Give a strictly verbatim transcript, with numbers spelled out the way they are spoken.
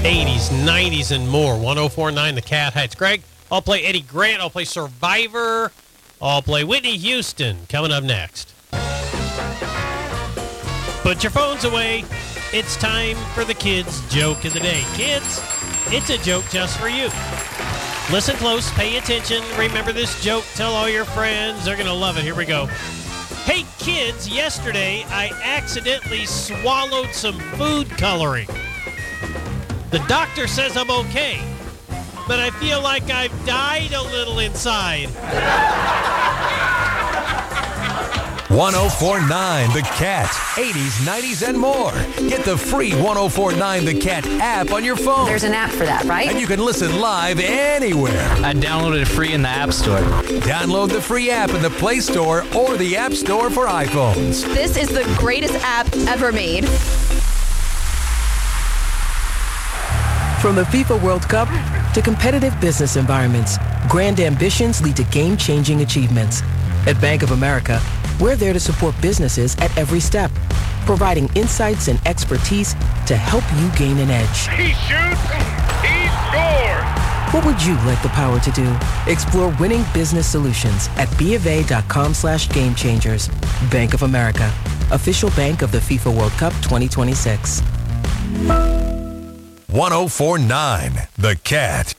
eighties, nineties, and more. one oh four point nine The Cat. Hi, it's Greg. I'll play Eddie Grant. I'll play Survivor. I'll play Whitney Houston coming up next. Put your phones away. It's time for the kids' joke of the day. Kids, it's a joke just for you. Listen close, pay attention. Remember this joke. Tell all your friends. They're going to love it. Here we go. Hey, kids, yesterday I accidentally swallowed some food coloring. The doctor says I'm okay, but I feel like I've died a little inside. one oh four point nine The Cat. eighties, nineties, and more. Get the free one oh four point nine The Cat app on your phone. There's an app for that, right? And you can listen live anywhere. I downloaded it free in the App Store. Download the free app in the Play Store or the App Store for iPhones. This is the greatest app ever made. From the FIFA World Cup to competitive business environments, grand ambitions lead to game-changing achievements. At Bank of America, we're there to support businesses at every step, providing insights and expertise to help you gain an edge. He shoots, he scores! What would you like the power to do? Explore winning business solutions at BofA.com slash game changers. Bank of America, official bank of the FIFA World Cup twenty twenty-six. one oh four point nine The Cat.